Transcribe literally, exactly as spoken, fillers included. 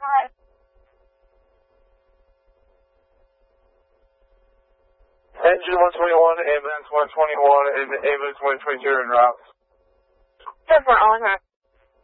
Hi. Engine one twenty-one, ambulance one twenty-one, and ambulance one twenty-two en route. ten four, Oliver.